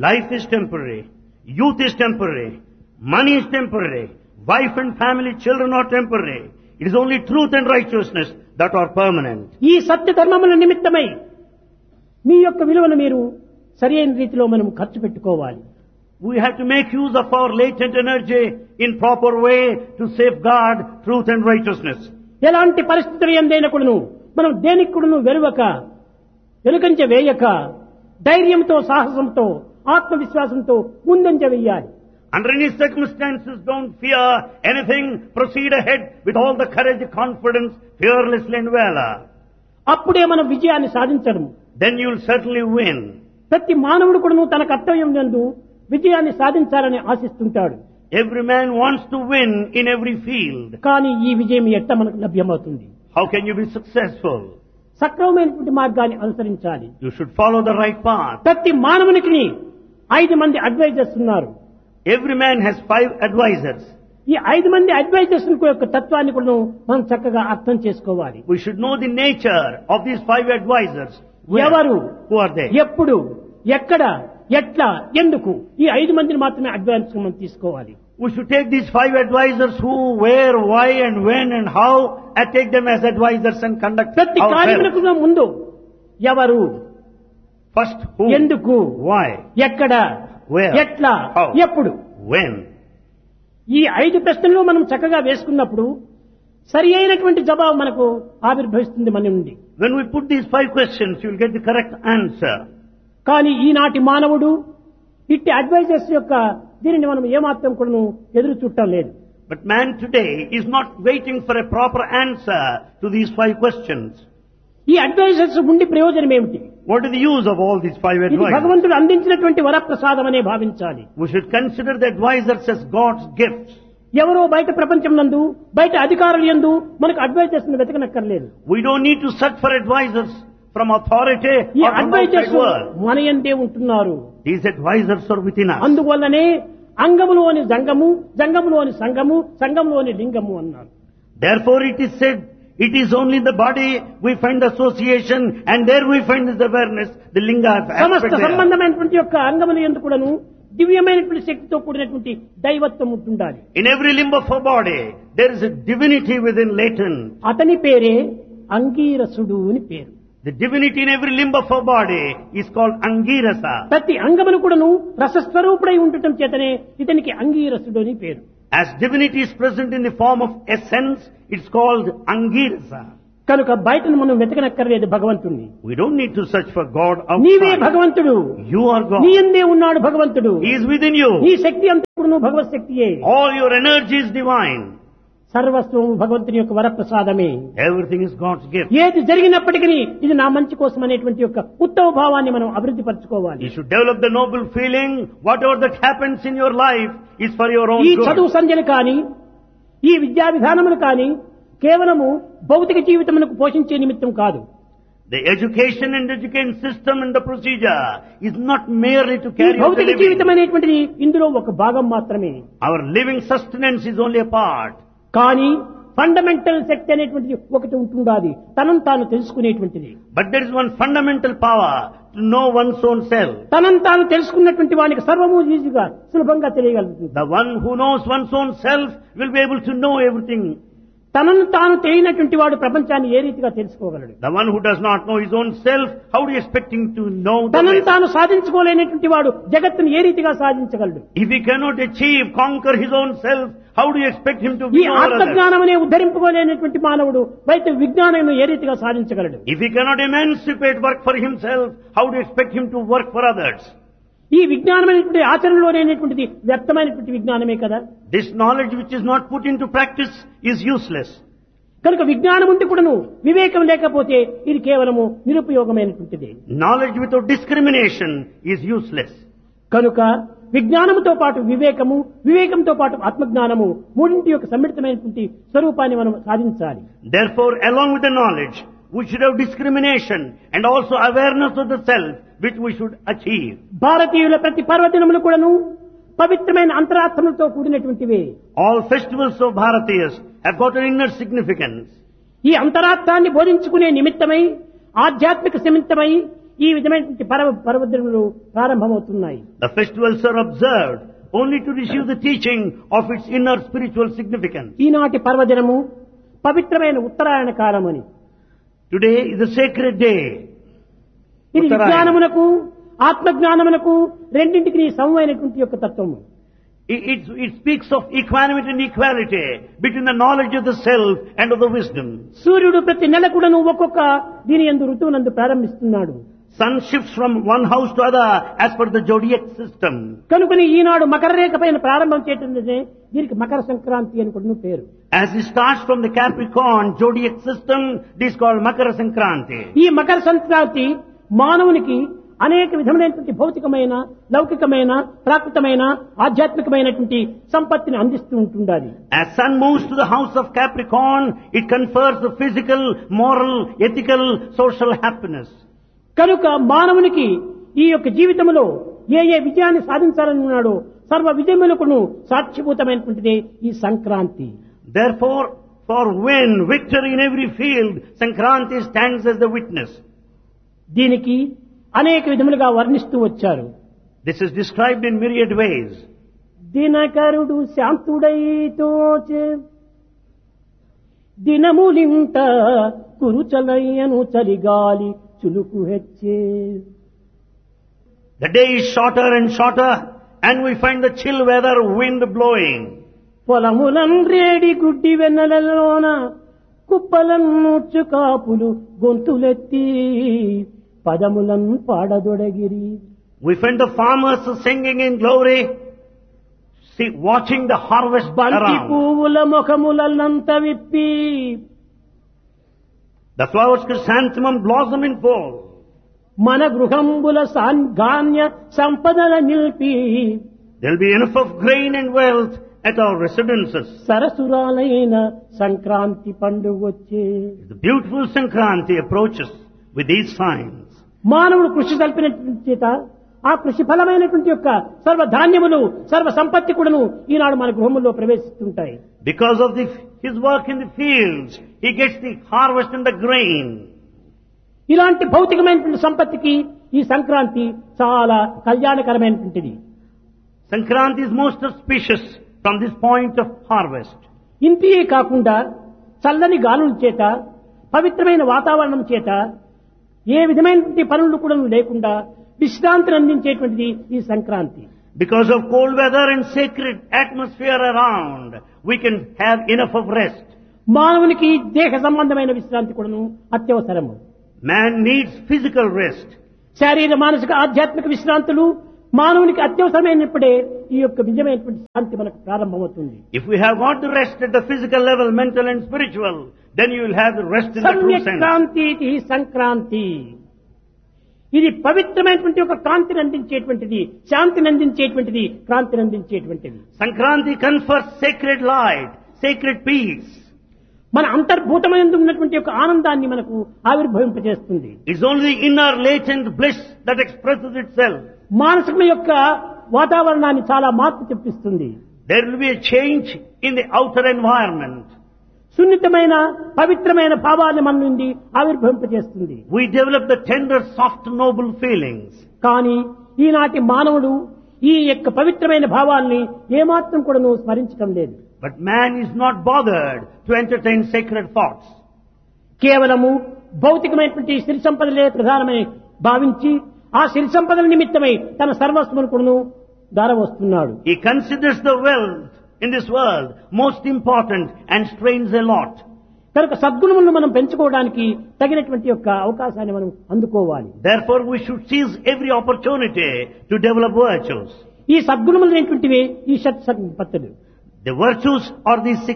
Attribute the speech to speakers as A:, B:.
A: Life is temporary. Youth is temporary. Money is temporary. Wife and family, children are temporary. It is only truth and righteousness that are permanent.
B: ఈ సత్య ధర్మముల నిమిత్తమై మీ యొక్క విలువను మీరు సరైన రీతిలో మనం ఖర్చు పెట్టుకోవాలి.
A: We have to make use of our latent energy in proper way to safeguard truth and righteousness.
B: ఎలాంటి పరిస్థితులు ఎందైనకుడును మనం దేనికి కూడాను వెనుకంజ వేయక ధైర్యంతో, సాహసంతో, ఆత్మవిశ్వాసంతో ముందంజ వేయాలి.
A: Under any circumstances, don't fear anything. Proceed ahead with all the courage, confidence, fearlessly and valor.
B: అప్పుడే మనం విజయాన్ని సాధించడం.
A: Then you will certainly win.
B: ప్రతి మానవుడు కూడాను తన కర్తవ్యం నందు విజయాన్ని సాధించాలని ఆశిస్తుంటాడు.
A: Every man wants to win in every field.
B: కానీ ఈ విజయం ఎట్లా మనకు లభ్యమవుతుంది?
A: How can you be successful?
B: సక్రమమైనటువంటి మార్గాన్ని అనుసరించాలి.
A: You should follow the right path.
B: ప్రతి మానవునికి 5 మంది అడ్వైజర్స్ ఉన్నారు.
A: Every man has 5 advisors.
B: ఈ 5 మంది అడ్వైజర్స్ యొక్క తత్వాన్ని కూడా మనం చక్కగా అర్థం చేసుకోవాలి.
A: We should know the nature of these 5 advisors.
B: ఎవరు,
A: who are they?
B: ఎప్పుడు, ఎక్కడ, ఎట్లా, ఎందుకు, ఈ 5 మందిని మాత్రమే అడ్వైజర్స్ మనం తీసుకోవాలి.
A: We should take these 5 advisors who, where, why and when and how, and take them as advisors and conduct
B: ప్రతి
A: ourselves.
B: కార్యములకు ముందు ఎవరు,
A: First who,
B: ఎందుకు,
A: why,
B: ఎక్కడ,
A: where,
B: ఎట్లా,
A: how,
B: ఎప్పుడు,
A: when.
B: ఈ 5 ప్రశ్నలు మనం చక్కగా వేసుకున్నప్పుడు సరి అయినటువంటి జవాబు మనకు ఆవిర్భవిస్తుంది మన నుండి.
A: When we put these 5 questions, you will get the correct answer.
B: కానీ ఈనాటి మానవుడు ఇట్టి అడ్వైజర్స్ యొక్క దీనిని మనం ఏమాత్రం కూడా ఎదురు చూడటం లేదు.
A: But man today is not waiting for a proper answer to these 5 questions.
B: ఈ అడ్వైజర్స్ ఉండి ప్రయోజనం ఏమిటి?
A: What is the use of all these 5
B: ఇది
A: advisors?
B: భగవంతుడు అందించినటువంటి వరప్రసాదం అనే భావించాలి.
A: We should consider the advisors as God's gifts.
B: ఎవరో బయట ప్రపంచం నందు, బయట అధికారులు యందు మనకు advisors వెతకనక్కర్లేదు.
A: We don't need to search for advisors from authority
B: ఈ
A: or from outside
B: advisors
A: world.
B: మన యందే ఉంటున్నారు.
A: These advisors are within us.
B: అందువల్లనే అంగములోని జంగము, జంగములోని సంగము, సంగములోని లింగము అన్నారు.
A: Therefore it is said, it is only in the body we find association and there we find this awareness, the linga
B: సమస్త
A: aspect there.
B: సంబంధమైనటువంటి యొక్క అంగముల యందు కూడాను దివ్యమైనటువంటి శక్తితో కూడినటువంటి దైవత్వం ఉంటుండాలి.
A: In every limb of our body there is a divinity within latent.
B: అతని పేరే అంగీరసుడు అని పేరు.
A: The divinity in every limb of our body is called Angirasa.
B: ప్రతి అంగమును కూడాను రసస్వరూపుడై ఉండటం చేతనే ఇతనికి అంగీరసుడు అని పేరు.
A: As divinity is present in the form of essence, it's called Angirasa.
B: కనుక బయటను మనం వెతకనక్కర్లేదు భగవంతుణ్ణి.
A: We don't need to search for God
B: నీవే
A: outside.
B: భగవంతుడు.
A: You are God.
B: నీ యందే ఉన్నాడు భగవంతుడు.
A: He is within you.
B: నీ శక్తి అంతా కూడాను భగవత్ శక్తియే.
A: All your energy is divine.
B: సర్వస్వము భగవంతుని యొక్క వరప్రసాదమే.
A: Everything is God's gift.
B: ఏది జరిగినప్పటికీ ఇది నా మంచి కోసం అనేటువంటి యొక్క ఉత్తమ భావాన్ని మనం అభివృద్ధి పరచుకోవాలి.
A: You should develop the noble feeling, whatever that happens in your life is for your own
B: ఈ
A: good.
B: చదువు సంధ్యలు కానీ, ఈ విద్యా విధానములు కానీ కేవలము భౌతిక జీవితమునకు పోషించే నిమిత్తం కాదు.
A: The education and education system and the procedure is not merely to
B: ఈ
A: carry out the
B: భౌతిక
A: living.
B: జీవితం అనేటువంటిది ఇందులో ఒక భాగం మాత్రమే.
A: Our living sustenance is only a part.
B: కానీ ఫండమెంటల్ శక్తి అనేటువంటిది ఒకటి ఉంటుండాలి, తనను తాను తెలుసుకునేటువంటిది.
A: But there is one fundamental power to know one's own self.
B: తనను తాను తెలుసుకున్నటువంటి వానికి సర్వము ఈజీగా సులభంగా తెలియగలుగుతుంది.
A: The one who knows one's own self will be able to know everything.
B: తనను తాను తెలియనటువంటి వాడు ప్రపంచాన్ని ఏ రీతిగా తెలుసుకోగలడు?
A: The one who does not know his own self, how do you expect him to know the
B: తనను
A: rest?
B: తాను సాధించుకోలేనటువంటి వాడు జగత్తును ఏ రీతిగా సాధించగలడు?
A: If he cannot achieve, conquer his own self, how do you expect him to
B: ఈ
A: be all others?
B: ఆత్మజ్ఞానం అనే ఉద్ధరింపుకోలేనటువంటి మానవుడు బయట విజ్ఞానం ఏ రీతిగా సాధించగలడు?
A: If he cannot emancipate work for himself, how do you expect him to work for others?
B: ఈ విజ్ఞానం అనేటువంటి ఆచరణలోనేటువంటిది వ్యర్థమైనటువంటి విజ్ఞానమే కదా.
A: This knowledge which is not put into practice is useless.
B: కనుక విజ్ఞానం ఉంటే కూడాను వివేకం లేకపోతే ఇది కేవలము నిరుపయోగమైనటువంటిది.
A: Knowledge without discrimination is useless.
B: కనుక విజ్ఞానముతో పాటు వివేకము, వివేకంతో పాటు ఆత్మజ్ఞానము మూడింటి యొక్క సమ్మిళితమైనటువంటి స్వరూపాన్ని మనం సాధించాలి.
A: Therefore, along with the knowledge, we should have discrimination and also awareness of the self, which we should achieve.
B: భారతీయుల ప్రతి పర్వదినములు కూడాను పవిత్రమైన అంతరార్థములతో కూడినటువంటివే.
A: All festivals of Bharatiyas have got an inner significance.
B: ఈ అంతరార్థాన్ని బోధించుకునే నిమిత్తమై, ఆధ్యాత్మిక నిమిత్తమై ఈ విధమైనటువంటి పర్వదినములు ప్రారంభమవుతున్నాయి.
A: The festivals are observed only to receive the teaching of its inner spiritual significance.
B: ఈనాటి పర్వదినము పవిత్రమైన ఉత్తరాయణ కాలమని.
A: Today is a sacred day.
B: ఇది
A: ఉత్తరాయణ.
B: విజ్ఞానమునకు ఆత్మజ్ఞానమునకు రెండింటికి సమమైనటువంటి యొక్క తత్వము.
A: It speaks of equanimity and equality between the knowledge of the self and of the wisdom.
B: సూర్యుడు ప్రతి నెల కూడాను ఒక్కొక్క దీని యందు ఋతువునందు ప్రారంభిస్తున్నాడు.
A: Sun shifts from one house to other as per the zodiac system.
B: కనుకని ఈనాడు మకర రేఖ పైన ప్రారంభం చేయటంటే దీనికి మకర సంక్రాంతి అని కూడా పేరు.
A: As it starts from the Capricorn zodiac system, this is called Makara Sankranti.
B: ఈ మకర సంక్రాంతి మానవునికి అనేక విధమైనటువంటి భౌతికమైన, లౌకికమైన, ప్రాకృతమైన, ఆధ్యాత్మికమైనటువంటి సంపత్తిని అందిస్తూ ఉంటుండాలి.
A: As sun moves to the house of Capricorn, it confers the physical, moral, ethical, social happiness.
B: కనుక మానవునికి ఈ యొక్క జీవితంలో ఏ విజయాన్ని సాధించాలని ఉన్నాడో సర్వ విజయములకును సాక్షిభూతమైనటువంటిదే ఈ Sankranti.
A: Therefore, for win, victory in every field, Sankranti stands as the witness.
B: దీనికి అనేక విధములుగా వర్ణిస్తూ వచ్చారు.
A: This is described in myriad ways.
B: దినకరుడు శాంతుడైతోచే దినములింట కురుచలయ్యను Chaligali చులుకు హెచ్చే.
A: The day is shorter and shorter, and we find the chill weather, wind blowing.
B: పొలములం రేడి గుడ్డి వెన్నెలలోన కుప్పలన్నుచ్చు కాపులు గొంతులెత్తి పదములం పాడదొడగిరి.
A: We find the farmers singing in glory, watching the harvest
B: బంతి
A: around.
B: పువ్వుల ముఖములంత విప్పి
A: The flowers chrysanthemum blossom in full.
B: మన గృహంబుల ధాన్య సంపదల నిలిపి
A: There will be enough of grain and wealth at our residences.
B: సరసురాలైన Sankranti పండుగ వచ్చే.
A: The beautiful Sankranti approaches with these signs.
B: మానవుడు కృషి కల్పినటువంటి చేత ఆ కృషి ఫలమైనటువంటి యొక్క సర్వ ధాన్యములు, సర్వ సంపత్తి కూడాను ఈనాడు మన గృహముల్లో ప్రవేశిస్తుంటాయి.
A: Because of his work in the fields, he gets the harvest and the grain.
B: ఇలాంటి భౌతికమైనటువంటి సంపత్తికి ఈ సంక్రాంతి చాలా కళ్యాణకరమైనటువంటిది.
A: Sankranti is most auspicious from this point of harvest.
B: ఇంతే కాకుండా చల్లని గాలుల చేత, పవిత్రమైన వాతావరణం చేత ఏ విధమైనటువంటి పనులు కూడా లేకుండా విశ్రాంతిని అందించేటువంటిది ఈ Sankranti.
A: Because of cold weather and sacred atmosphere around, we can have enough of rest.
B: మానవునికి దేహ సంబంధమైన విశ్రాంతి కూడాను అత్యవసరము.
A: Man needs physical rest.
B: శారీర, మానసిక, ఆధ్యాత్మిక విశ్రాంతులు మానవునికి అత్యవసరమైనప్పుడే ఈ యొక్క నిజమైనటువంటి శాంతి మనకు ప్రారంభమవుతుంది.
A: If we have got the rest at the physical level, mental and spiritual, then you will have the rest in the true sense.
B: Sankranti ఇది సంక్రాంతి. ఇది పవిత్రమైనటువంటి ఒక కాంతిని అందించేటువంటిది, శాంతిని అందించేటువంటిది, క్రాంతిని అందించేటువంటిది.
A: Sankranti confers sacred light, sacred peace.
B: మన అంతర్భూతమైన ఉన్నటువంటి ఒక ఆనందాన్ని మనకు ఆవిర్భవింపజేస్తుంది.
A: It's only the inner latent bliss that expresses itself.
B: మానసిక యొక్క వాతావరణాన్ని చాలా మార్పు తెప్పిస్తుంది.
A: There will be a change in the outer environment.
B: సున్నితమైన పవిత్రమైన భావాన్ని మన నుండి ఆవిర్భవింపజేస్తుంది.
A: We develop the tender, soft, noble feelings.
B: కానీ ఈనాటి మానవుడు ఈ యొక్క పవిత్రమైన భావాల్ని ఏమాత్రం కూడాను స్మరించడం లేదు.
A: But man is not bothered to entertain sacred thoughts.
B: కేవలము భౌతికమైనటువంటి సిరి సంపదలే ప్రధానమని భావించి ఆ సిరి సంపదల నిమిత్తమై తన సర్వస్వమును కూడాను దారవస్తున్నాడు.
A: He considers the wealth in this world most important and strains a lot.
B: కనుక సద్గుణములను మనం పెంచుకోవడానికి తగినటువంటి యొక్క అవకాశాన్ని మనం అందుకోవాలి.
A: Therefore we should seize every opportunity to develop virtues.
B: ఈ సద్గుణములు ఏంటువంటివి? ఈ shut సంపత్తులు.
A: The virtues are these